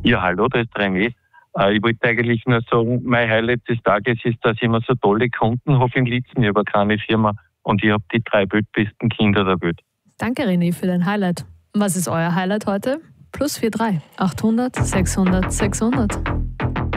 Ja, hallo, da ist René. Ich wollte eigentlich nur sagen, mein Highlight des Tages ist, dass ich immer so tolle Kunden habe in Litzen. Ich habe keine Firma und ich habe die 3 weltbesten Kinder der Welt. Danke, René, für dein Highlight. Was ist euer Highlight heute? +43 800 600 600.